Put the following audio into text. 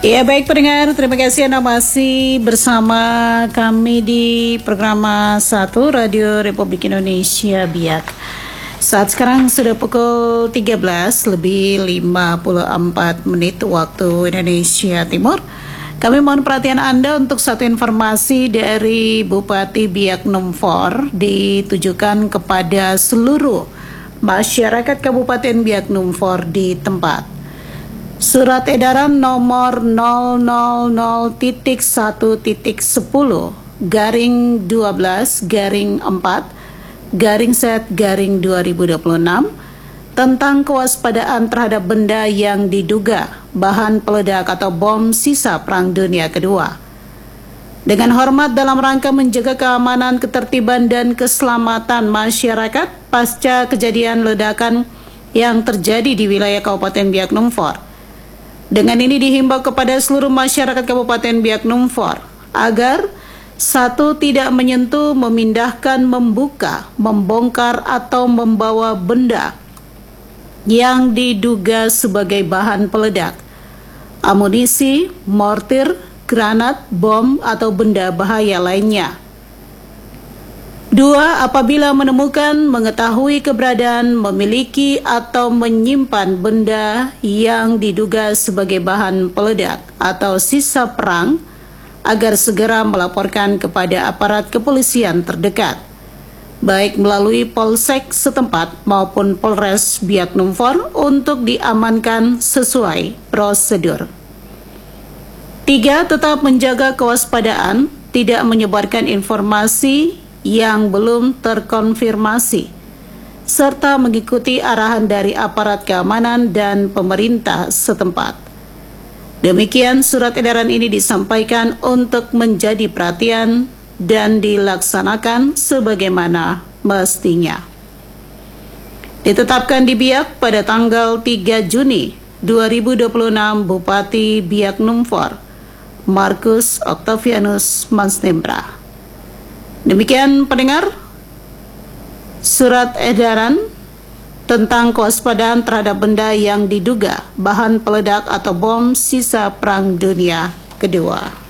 Ya baik pendengar, terima kasih Anda masih bersama kami di program 1 Radio Republik Indonesia Biak. Saat sekarang sudah pukul 13:54 waktu Indonesia Timur. Kami mohon perhatian Anda untuk satu informasi dari Bupati Biak Numfor ditujukan kepada seluruh masyarakat Kabupaten Biak Numfor di tempat. Surat edaran nomor 000-12-12-4-2026 tentang kewaspadaan terhadap benda yang diduga bahan peledak atau bom sisa Perang Dunia Kedua. Dengan hormat dalam rangka menjaga keamanan, ketertiban, dan keselamatan masyarakat pasca kejadian ledakan yang terjadi di wilayah Kabupaten Biak Numfor. Dengan ini dihimbau kepada seluruh masyarakat Kabupaten Biak Numfor agar satu, tidak menyentuh, memindahkan, membuka, membongkar, atau membawa benda yang diduga sebagai bahan peledak, amunisi, mortir, granat, bom, atau benda bahaya lainnya. 2. Apabila menemukan, mengetahui keberadaan, memiliki, atau menyimpan benda yang diduga sebagai bahan peledak atau sisa perang, agar segera melaporkan kepada aparat kepolisian terdekat, baik melalui Polsek setempat maupun Polres Biak Numfor untuk diamankan sesuai prosedur. 3. Tetap menjaga kewaspadaan, tidak menyebarkan informasi yang belum terkonfirmasi, serta mengikuti arahan dari aparat keamanan dan pemerintah setempat. Demikian surat edaran ini disampaikan untuk menjadi perhatian dan dilaksanakan sebagaimana mestinya. Ditetapkan di Biak pada tanggal 3 Juni 2026 Bupati Biak Numfor, Markus Octavianus Mansnembra. Demikian pendengar, surat edaran tentang kewaspadaan terhadap benda yang diduga bahan peledak atau bom sisa Perang Dunia Kedua.